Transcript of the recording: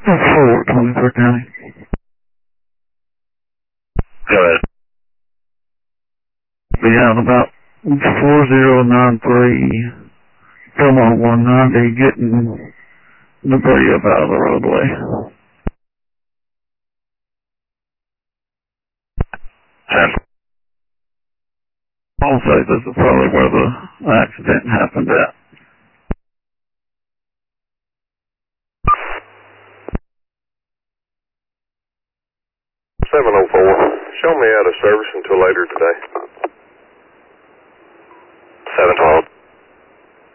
That's forward, 23rd County. Go ahead. Be out about 4093, Belmont 190, getting debris up out of the roadway. I'll say this is probably where the accident happened at. 704. Show me out of service until later today.